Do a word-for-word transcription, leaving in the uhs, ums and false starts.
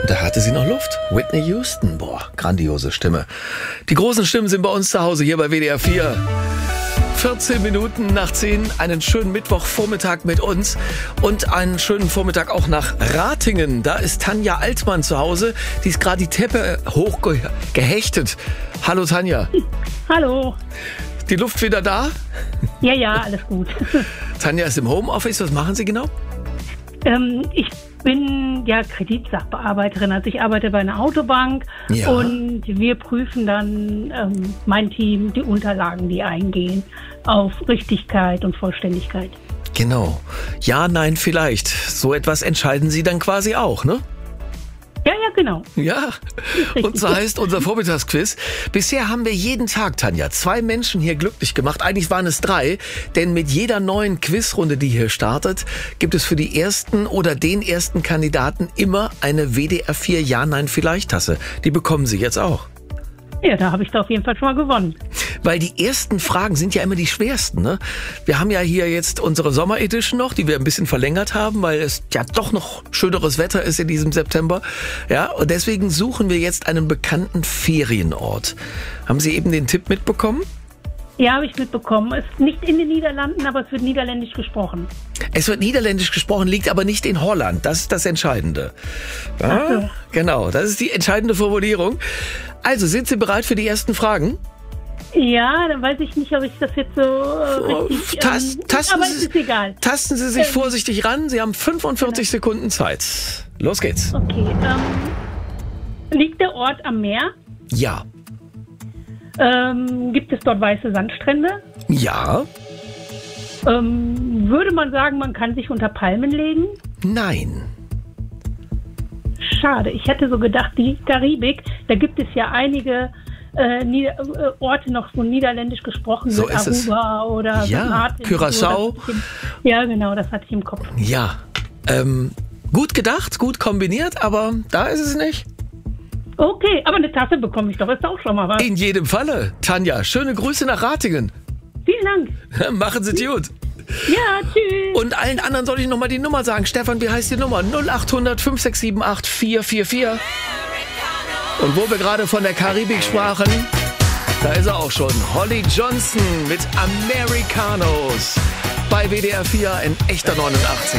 Da hatte sie noch Luft. Whitney Houston, boah, grandiose Stimme. Die großen Stimmen sind bei uns zu Hause hier bei W D R vier. vierzehn Minuten nach zehn, einen schönen Mittwochvormittag mit uns und einen schönen Vormittag auch nach Ratingen. Da ist Tanja Altmann zu Hause, die ist gerade die Treppe hochgehechtet. Hallo Tanja. Hallo. Die Luft wieder da? Ja, ja, alles gut. Tanja ist im Homeoffice, was machen Sie genau? Ähm, ich bin ja Kreditsachbearbeiterin, also ich arbeite bei einer Autobank Ja. und wir prüfen dann, ähm, mein Team, die Unterlagen, die eingehen, auf Richtigkeit und Vollständigkeit. Genau. Ja, nein, vielleicht. So etwas entscheiden Sie dann quasi auch, ne? Ja, ja, genau. Ja, Richtig. und so heißt unser Vormittagsquiz. Bisher haben wir jeden Tag, Tanja, zwei Menschen hier glücklich gemacht. Eigentlich waren es drei, denn mit jeder neuen Quizrunde, die hier startet, gibt es für die ersten oder den ersten Kandidaten immer eine W D R vier Ja-Nein-Vielleicht-Tasse. Die bekommen Sie jetzt auch. Ja, da habe ich da auf jeden Fall schon mal gewonnen. Weil die ersten Fragen sind ja immer die schwersten, ne? Wir haben ja hier jetzt unsere Sommer-Edition noch, die wir ein bisschen verlängert haben, weil es ja doch noch schöneres Wetter ist in diesem September. Ja, und deswegen suchen wir jetzt einen bekannten Ferienort. Haben Sie eben den Tipp mitbekommen? Ja, habe ich mitbekommen. Es ist nicht in den Niederlanden, aber es wird niederländisch gesprochen. Es wird niederländisch gesprochen, liegt aber nicht in Holland. Das ist das Entscheidende. Ja, Ach so. genau, das ist die entscheidende Formulierung. Also, sind Sie bereit für die ersten Fragen? Ja, dann weiß ich nicht, ob ich das jetzt so äh, richtig... Tas- ähm, tasten aber Sie- es ist egal. Tasten Sie sich Ähm, vorsichtig ran. Sie haben fünfundvierzig Sekunden Zeit. Los geht's. Okay, ähm, liegt der Ort am Meer? Ja. Ähm, gibt es dort weiße Sandstrände? Ja. Ähm, würde man sagen, man kann sich unter Palmen legen? Nein. Schade, ich hätte so gedacht, die Karibik, da gibt es ja einige äh, Nieder- äh, Orte noch so niederländisch gesprochen, So mit ist es. Aruba oder Ja, Sankt Martin. Curaçao. So, das hatte ich im- ja, genau, das hatte ich im Kopf. Ja. Ähm, gut gedacht, gut kombiniert, aber da ist es nicht. Okay, aber eine Tasse bekomme ich doch, ist auch schon mal was. In jedem Falle. Tanja, schöne Grüße nach Ratingen. Vielen Dank. Machen Sie es gut. Ja, tschüss. Und allen anderen soll ich nochmal die Nummer sagen. Stefan, wie heißt die Nummer? null acht hundert fünf sechs sieben acht vier vier vier. Und wo wir gerade von der Karibik sprachen, da ist er auch schon. Holly Johnson mit Americanos. Bei W D R vier ein echter neunundachtzig.